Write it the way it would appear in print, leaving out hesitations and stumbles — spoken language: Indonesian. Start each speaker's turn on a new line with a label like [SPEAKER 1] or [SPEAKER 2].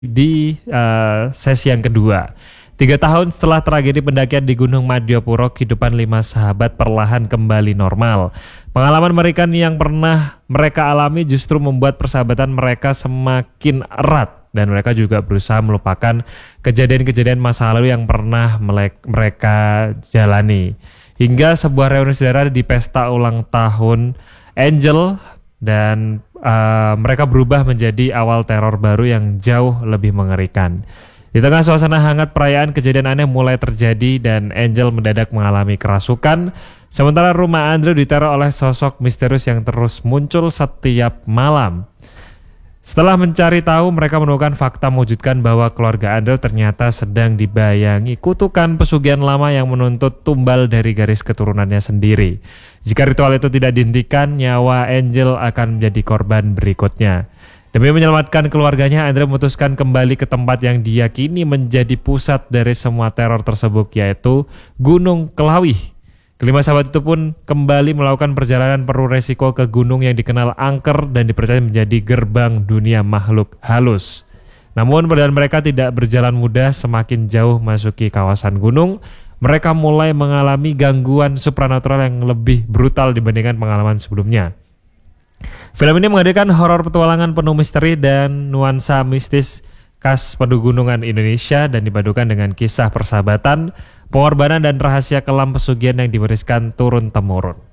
[SPEAKER 1] di sesi yang kedua. 3 tahun setelah tragedi pendakian di Gunung Madiopuro, kehidupan 5 sahabat perlahan kembali normal. Pengalaman mereka yang pernah mereka alami justru membuat persahabatan mereka semakin erat. Dan mereka juga berusaha melupakan kejadian-kejadian masa lalu yang pernah mereka jalani. Hingga sebuah reuni saudara di pesta ulang tahun Angel dan mereka berubah menjadi awal teror baru yang jauh lebih mengerikan. Di tengah suasana hangat perayaan, kejadian aneh mulai terjadi dan Angel mendadak mengalami kerasukan. Sementara rumah Andrew diteror oleh sosok misterius yang terus muncul setiap malam. Setelah mencari tahu, mereka menemukan fakta mewujudkan bahwa keluarga Andrew ternyata sedang dibayangi kutukan pesugihan lama yang menuntut tumbal dari garis keturunannya sendiri. Jika ritual itu tidak dihentikan, nyawa Angel akan menjadi korban berikutnya. Demi menyelamatkan keluarganya, Andrew memutuskan kembali ke tempat yang diyakini menjadi pusat dari semua teror tersebut, yaitu Gunung Kelawih. Kelima sahabat itu pun kembali melakukan perjalanan penuh resiko ke gunung yang dikenal angker dan dipercaya menjadi gerbang dunia makhluk halus. Namun perjalanan mereka tidak berjalan mudah. Semakin jauh masuki kawasan gunung, mereka mulai mengalami gangguan supranatural yang lebih brutal dibandingkan pengalaman sebelumnya. Film ini menghadirkan horor petualangan penuh misteri dan nuansa mistis khas pegunungan Indonesia dan dipadukan dengan kisah persahabatan, pengorbanan dan rahasia kelam pesugihan yang diwariskan turun-temurun.